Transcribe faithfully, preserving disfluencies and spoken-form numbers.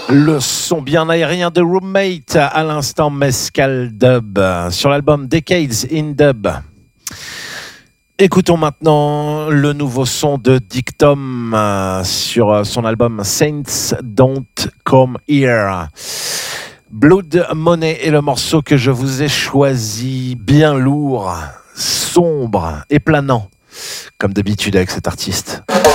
Le son bien aérien de Roommate, à l'instant Mescal Dub, sur l'album Decades in Dub. Écoutons maintenant le nouveau son de Dictum euh, sur son album Saints Don't Come Here. Blood Money est le morceau que je vous ai choisi, bien lourd, sombre et planant, comme d'habitude avec cet artiste.